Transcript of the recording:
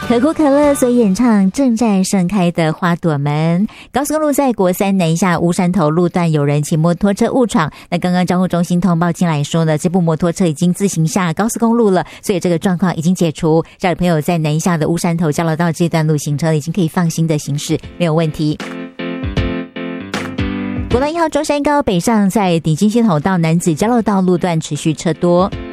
可口可乐所演唱正在盛开的花朵们。高速公路在国三南下乌山头路段有人骑摩托车误闯，那刚刚交通中心通报进来说呢，这部摩托车已经自行下高速公路了，所以这个状况已经解除，家里朋友在南下的乌山头交流道这段路行车已经可以放心的行驶，没有问题。国道1号中山高北上在鼎新系统到南子交流道路段持续车多。